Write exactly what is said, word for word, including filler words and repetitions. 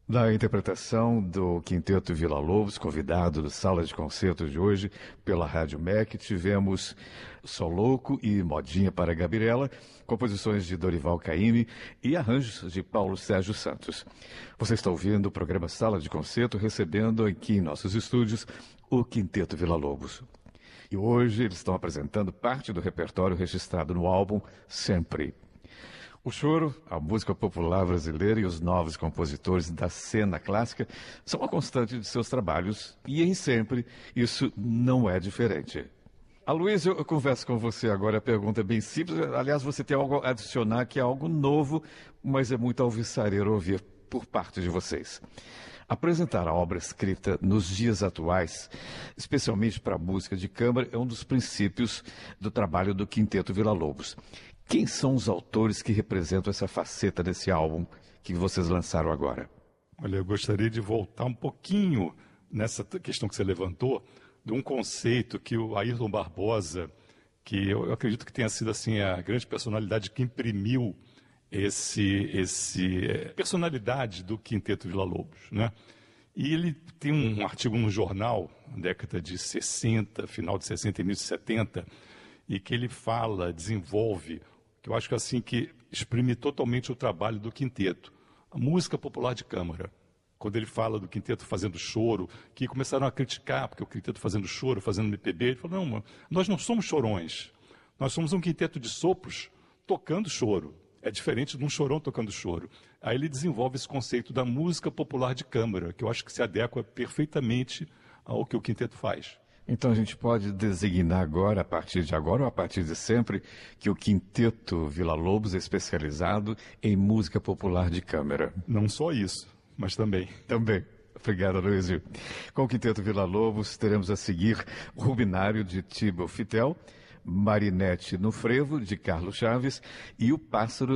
Na interpretação do Quinteto Villa-Lobos, convidado do Sala de Concertos de hoje pela Rádio M E C, tivemos Sou Louco e Modinha para Gabriela, composições de Dorival Caymmi e arranjos de Paulo Sérgio Santos. Você está ouvindo o programa Sala de Concerto, recebendo aqui em nossos estúdios o Quinteto Villa-Lobos. E hoje eles estão apresentando parte do repertório registrado no álbum Sempre. O choro, a música popular brasileira e os novos compositores da cena clássica são uma constante de seus trabalhos e em Sempre isso não é diferente. Aloysio, eu converso com você agora, a pergunta é bem simples. Aliás, você tem algo a adicionar que é algo novo, mas é muito alvissareiro ouvir por parte de vocês. Apresentar a obra escrita nos dias atuais, especialmente para a música de câmara, é um dos princípios do trabalho do Quinteto Villa-Lobos. Quem são os autores que representam essa faceta desse álbum que vocês lançaram agora? Olha, eu gostaria de voltar um pouquinho nessa questão que você levantou, de um conceito que o Ayrton Barbosa, que eu acredito que tenha sido assim a grande personalidade que imprimiu esse, esse é, personalidade do Quinteto Villa-Lobos, né? E ele tem um artigo no jornal, na década de sessenta, final de sessenta e início de setenta, e que ele fala, desenvolve, que eu acho que assim que exprime totalmente o trabalho do quinteto, a música popular de câmara. Quando ele fala do quinteto fazendo choro, que começaram a criticar, porque o quinteto fazendo choro, fazendo M P B, ele falou, não, nós não somos chorões, nós somos um quinteto de sopros tocando choro. É diferente de um chorão tocando choro. Aí ele desenvolve esse conceito da música popular de câmara, que eu acho que se adequa perfeitamente ao que o quinteto faz. Então a gente pode designar agora, a partir de agora ou a partir de sempre, que o Quinteto Villa-Lobos é especializado em música popular de câmara. Não só isso, mas também. Também. Obrigado, Aloysio. Com o Quinteto Villa-Lobos, teremos a seguir o Rubinário de Tibo Fitel, Marinette no Frevo, de Carlos Chaves, e O Pássaro